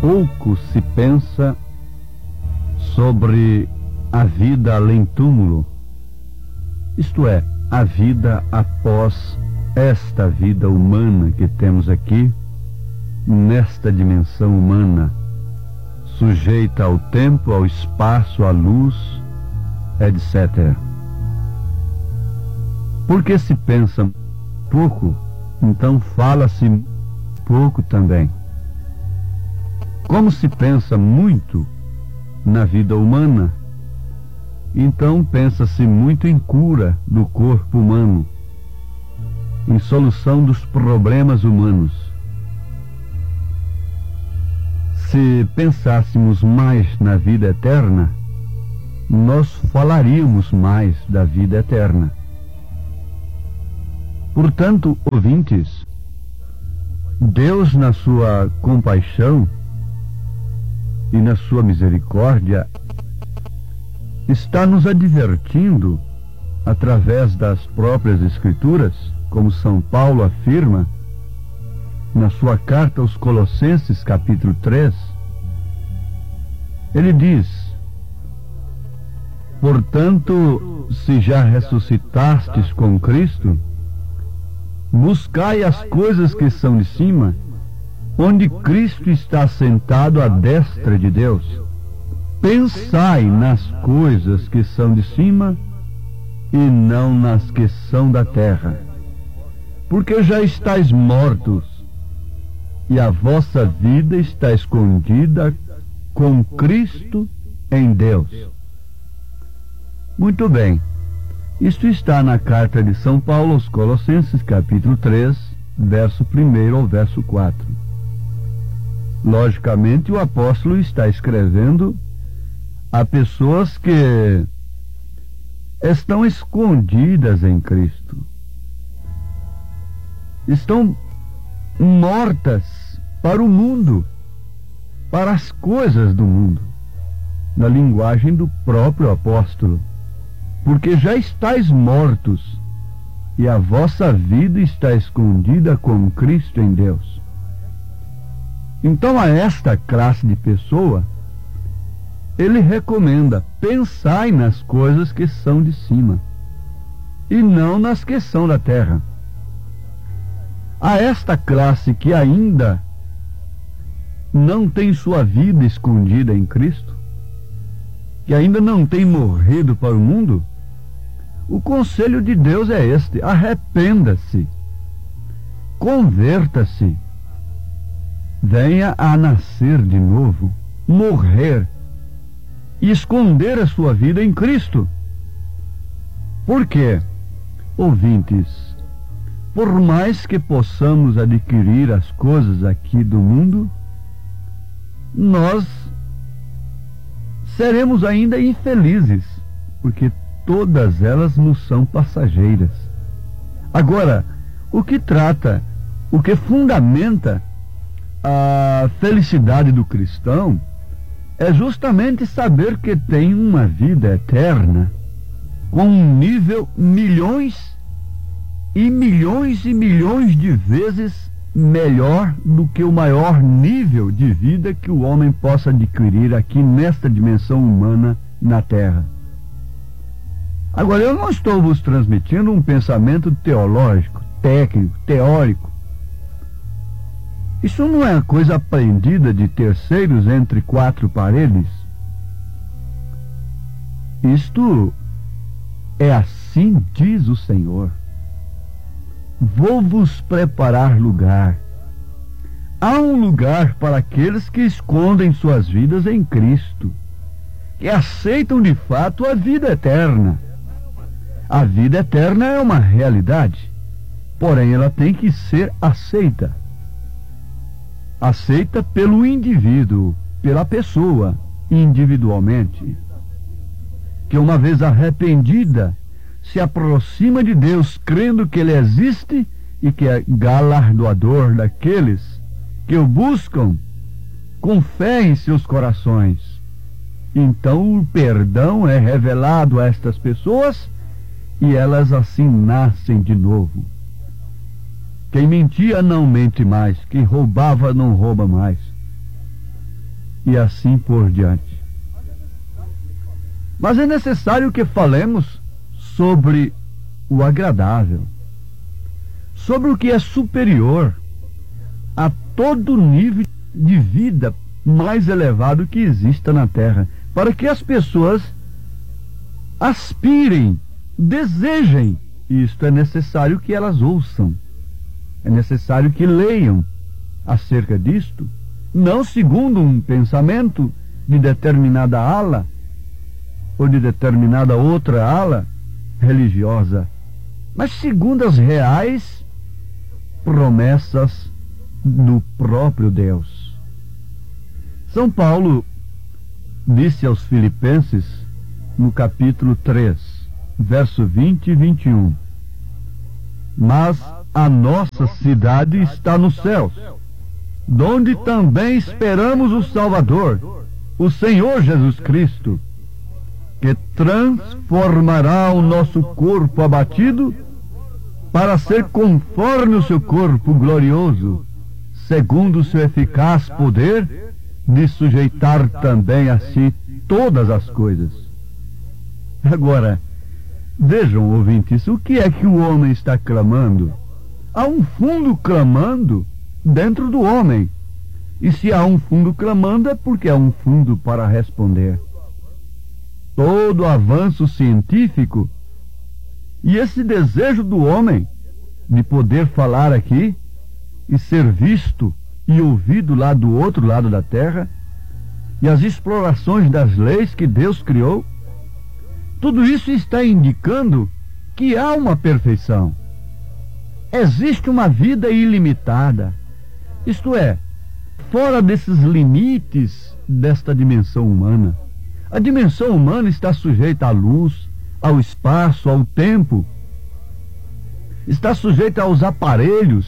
pouco se pensa sobre a vida além túmulo, isto é, a vida após esta vida humana que temos aqui, nesta dimensão humana, sujeita ao tempo, ao espaço, à luz, etc. Porque se pensa pouco, então fala-se pouco também. Como se pensa muito na vida humana, então pensa-se muito em cura do corpo humano, em solução dos problemas humanos. Se pensássemos mais na vida eterna, nós falaríamos mais da vida eterna. Portanto, ouvintes, Deus, na sua compaixão e na sua misericórdia, está nos advertindo, através das próprias Escrituras, como São Paulo afirma na sua carta aos Colossenses, capítulo 3, ele diz: portanto, se já ressuscitastes com Cristo, buscai as coisas que são de cima, onde Cristo está sentado à destra de Deus. Pensai nas coisas que são de cima e não nas que são da terra, porque já estáis mortos e a vossa vida está escondida com Cristo em Deus. Muito bem, isto está na carta de São Paulo aos Colossenses, capítulo 3, verso 1 ao verso 4. Logicamente, o apóstolo está escrevendo a pessoas que estão escondidas em Cristo, estão mortas para o mundo, para as coisas do mundo, na linguagem do próprio apóstolo, porque já estáis mortos e a vossa vida está escondida com Cristo em Deus. Então, a esta classe de pessoa, ele recomenda: pensai nas coisas que são de cima e não nas que são da terra. A esta classe que ainda não tem sua vida escondida em Cristo, que ainda não tem morrido para o mundo, o conselho de Deus é este: arrependa-se, converta-se, venha a nascer de novo, morrer e esconder a sua vida em Cristo. Por quê? Ouvintes, por mais que possamos adquirir as coisas aqui do mundo, nós seremos ainda infelizes, porque todas elas nos são passageiras. Agora, o que fundamenta a felicidade do cristão é justamente saber que tem uma vida eterna, com um nível milhões e milhões e milhões de vezes melhor do que o maior nível de vida que o homem possa adquirir aqui nesta dimensão humana na Terra. Agora, eu não estou vos transmitindo um pensamento teológico, técnico, teórico. Isso não é coisa aprendida de terceiros entre quatro paredes. Isto é assim diz o Senhor: vou-vos preparar lugar. Há um lugar para aqueles que escondem suas vidas em Cristo, que aceitam de fato a vida eterna. A vida eterna é uma realidade, porém ela tem que ser aceita. Aceita pelo indivíduo, pela pessoa, individualmente, que uma vez arrependida, se aproxima de Deus, crendo que Ele existe e que é galardoador daqueles que o buscam com fé em seus corações. Então o perdão é revelado a estas pessoas e elas assim nascem de novo. Quem mentia não mente mais, quem roubava não rouba mais. e assim por diante. Mas é necessário que falemos sobre o agradável, sobre o que é superior a todo nível de vida mais elevado que exista na Terra, para que as pessoas aspirem, desejem. Isto é necessário que elas ouçam, é necessário que leiam acerca disto, não segundo um pensamento de determinada ala ou de determinada outra ala religiosa, mas segundo as reais promessas do próprio Deus. São Paulo disse aos Filipenses, no capítulo 3, verso 20 e 21, mas a nossa cidade está nos céus, donde também esperamos o Salvador, o Senhor Jesus Cristo, que transformará o nosso corpo abatido para ser conforme o seu corpo glorioso, segundo o seu eficaz poder de sujeitar também a si todas as coisas. Agora, vejam, ouvintes, o que é que o homem está clamando? Há um fundo clamando dentro do homem. E se há um fundo clamando, é porque há um fundo para responder. Todo avanço científico e esse desejo do homem de poder falar aqui e ser visto e ouvido lá do outro lado da terra, e as explorações das leis que Deus criou, tudo isso está indicando que há uma perfeição. Existe uma vida ilimitada, isto é, fora desses limites desta dimensão humana. A dimensão humana está sujeita à luz, ao espaço, ao tempo, está sujeita aos aparelhos